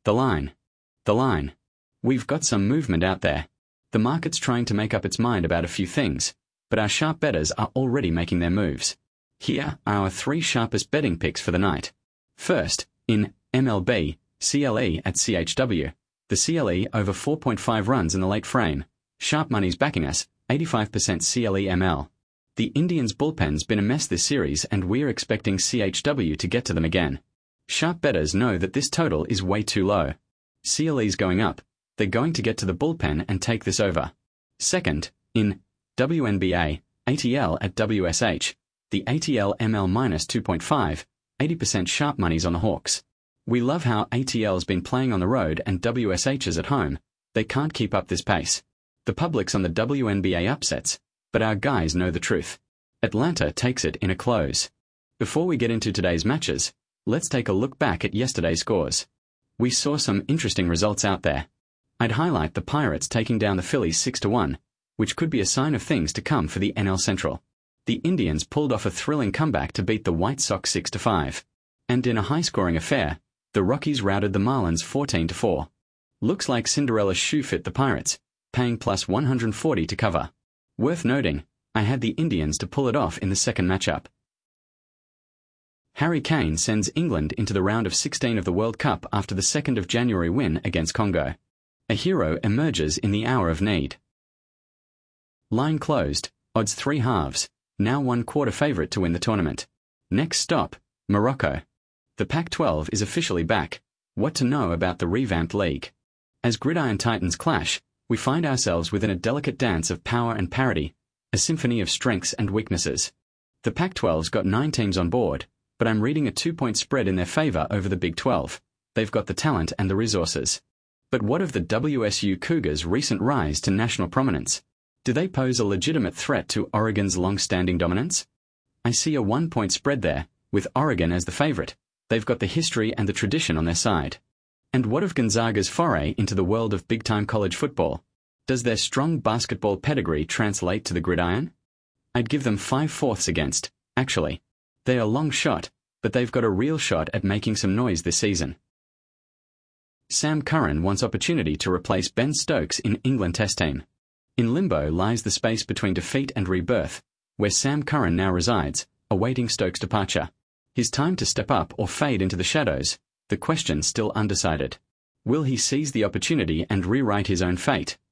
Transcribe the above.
The line. The line. We've got some movement out there. The market's trying to make up its mind about a few things, but our sharp bettors are already making their moves. Here are our 3 sharpest betting picks for the night. First, in MLB, CLE at CHW. The CLE over 4.5 runs in the late frame. Sharp money's backing us, 85% CLE ML. The Indians' bullpen's been a mess this series and we're expecting CHW to get to them again. Sharp bettors know that this total is way too low. CLE's going up. They're going to get to the bullpen and take this over. Second, in WNBA, ATL at WSH. The ATL ML minus 2.5, 80% sharp money's on the Hawks. We love how ATL's been playing on the road and WSH is at home. They can't keep up this pace. The public's on the WNBA upsets, but our guys know the truth. Atlanta takes it in a close. Before we get into today's matches, let's take a look back at yesterday's scores. We saw some interesting results out there. I'd highlight the Pirates taking down the Phillies 6-1, which could be a sign of things to come for the NL Central. The Indians pulled off a thrilling comeback to beat the White Sox 6-5. And in a high-scoring affair, the Rockies routed the Marlins 14-4. Looks like Cinderella's shoe fit the Pirates, paying plus 140 to cover. Worth noting, I had the Indians to pull it off in the second matchup. Harry Kane sends England into the round of 16 of the World Cup after the 2nd of January win against Congo. A hero emerges in the hour of need. Line closed, odds 3 halves, now 1/4 favourite to win the tournament. Next stop, Morocco. The Pac-12 is officially back. What to know about the revamped league? As gridiron titans clash, we find ourselves within a delicate dance of power and parity, a symphony of strengths and weaknesses. The Pac-12's got 9 teams on board, but I'm reading a 2-point spread in their favour over the Big 12. They've got the talent and the resources. But what of the WSU Cougars' recent rise to national prominence? Do they pose a legitimate threat to Oregon's long-standing dominance? I see a 1-point spread there, with Oregon as the favourite. They've got the history and the tradition on their side. And what of Gonzaga's foray into the world of big-time college football? Does their strong basketball pedigree translate to the gridiron? I'd give them 5/4 against, actually. They are a long shot, but they've got a real shot at making some noise this season. Sam Curran wants opportunity to replace Ben Stokes in England Test team. In limbo lies the space between defeat and rebirth, where Sam Curran now resides, awaiting Stokes' departure. His time to step up or fade into the shadows, the question still undecided. Will he seize the opportunity and rewrite his own fate?